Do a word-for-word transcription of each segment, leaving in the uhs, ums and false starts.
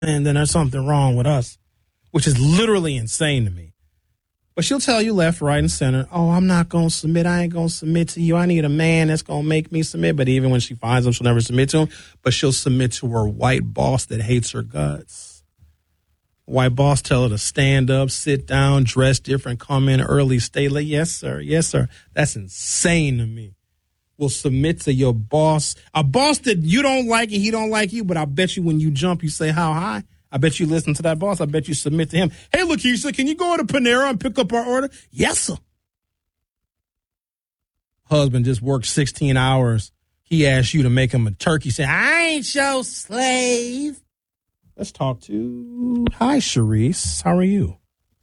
then there's something wrong with us, which is literally insane to me. But she'll tell you left, right, and center, oh, I'm not going to submit. I ain't going to submit to you. I need a man that's going to make me submit. But even when she finds him, she'll never submit to him. But she'll submit to her white boss that hates her guts. White boss tell her to stand up, sit down, dress different, come in early, stay late. Yes, sir. Yes, sir. That's insane to me. Will submit to your boss. A boss that you don't like and he don't like you, but I bet you when you jump, you say, how high? I bet you listen to that boss. I bet you submit to him. Hey, Lakeisha, can you go to Panera and pick up our order? Yes, sir. Husband just worked sixteen hours. He asked you to make him a turkey. Say, I ain't your slave. Let's talk to, hi, Sharice. How are you?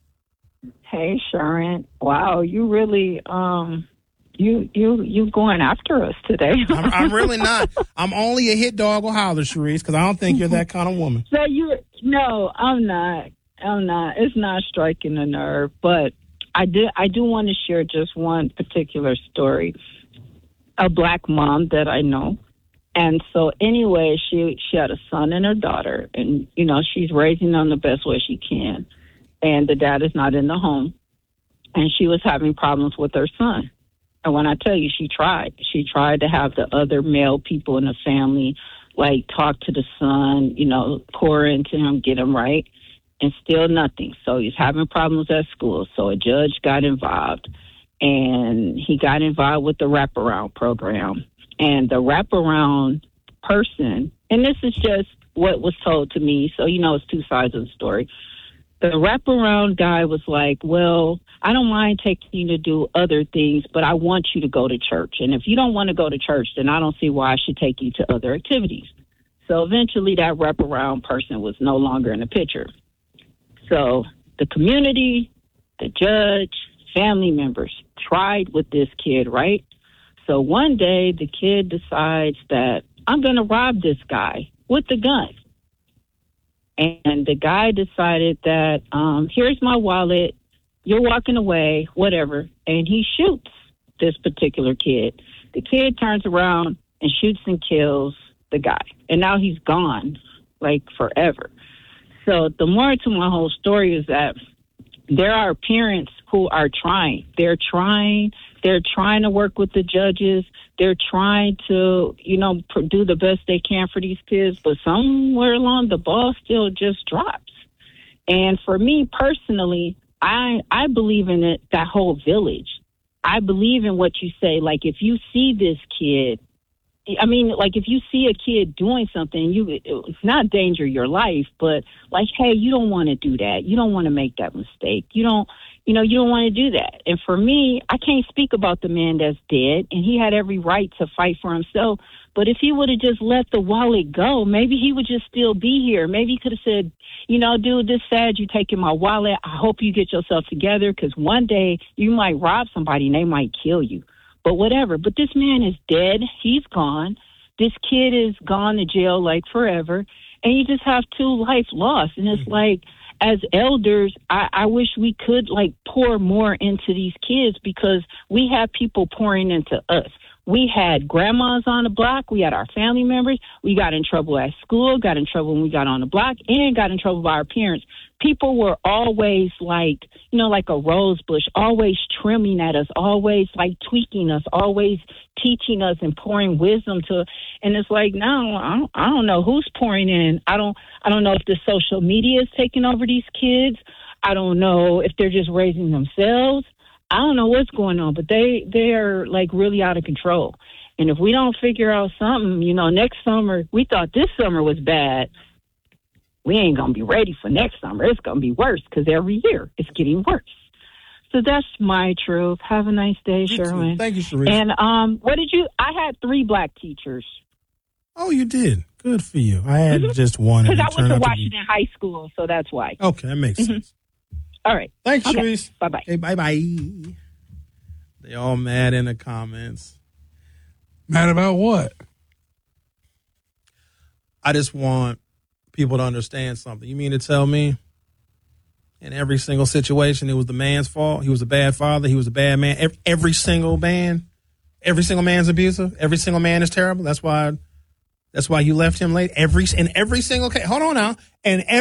Hey, Sharon. Wow, you really, um, you you you going after us today. I'm, I'm really not. I'm only a hit dog or holler, Sharice, because I don't think you're that kind of woman. So you, no, I'm not. I'm not. It's not striking a nerve, but I do. I do want to share just one particular story. A black mom that I know, and so anyway, she she had a son and a daughter, and you know she's raising them the best way she can, and the dad is not in the home, and she was having problems with her son. And when I tell you, she tried. She tried to have the other male people in the family, like, talk to the son, you know, pour into him, get him right, and still nothing. So he's having problems at school. So a judge got involved, and he got involved with the wraparound program. And the wraparound person, and this is just what was told to me, so, you know, it's two sides of the story. The wraparound guy was like, well, I don't mind taking you to do other things, but I want you to go to church. And if you don't want to go to church, then I don't see why I should take you to other activities. So eventually that wraparound person was no longer in the picture. So the community, the judge, family members tried with this kid, right? So one day the kid decides that I'm going to rob this guy with the gun. And the guy decided that, um, here's my wallet, you're walking away, whatever. And he shoots this particular kid. The kid turns around and shoots and kills the guy. And now he's gone, like, forever. So the moral to my whole story is that there are parents who are trying. They're trying. They're trying to work with the judges. They're trying to, you know, do the best they can for these kids. But somewhere along the ball still just drops. And for me personally, I I believe in it, that whole village. I believe in what you say. Like, if you see this kid, I mean, like, if you see a kid doing something, you it's not danger your life, but like, hey, you don't want to do that. You don't want to make that mistake. You don't, you know, you don't want to do that. And for me, I can't speak about the man that's dead, and he had every right to fight for himself. But if he would have just let the wallet go, maybe he would just still be here. Maybe he could have said, you know, dude, this sad you taking my wallet. I hope you get yourself together, because one day you might rob somebody and they might kill you. But whatever. But this man is dead. He's gone. This kid is gone to jail, like, forever. And you just have two life lost. And it's like, as elders, I, I wish we could, like, pour more into these kids, because we have people pouring into us. We had grandmas on the block. We had our family members. We got in trouble at school, got in trouble when we got on the block, and got in trouble by our parents. People were always like, you know, like a rose bush, always trimming at us, always like tweaking us, always teaching us and pouring wisdom to. And it's like, no, I don't, I don't know who's pouring in. I don't, I don't know if the social media is taking over these kids. I don't know if they're just raising themselves. I don't know what's going on, but they, they are like really out of control. And if we don't figure out something, you know, next summer, we thought this summer was bad. We ain't going to be ready for next summer. It's going to be worse, because every year it's getting worse. So that's my truth. Have a nice day, Sherwin. Thank you, Sharice. And um, what did you, I had three black teachers. Oh, you did? Good for you. I had mm-hmm. just one. Because I went to Washington to High School, so that's why. Okay, that makes mm-hmm. sense. All right. Thanks, okay. Sharice. Bye-bye. Okay, bye-bye. They all mad in the comments. Mad about what? I just want people to understand something. You mean to tell me in every single situation it was the man's fault? He was a bad father. He was a bad man. Every, every single man, every single man's abusive. Every single man is terrible. That's why That's why you left him late every in every single case. Hold on now. And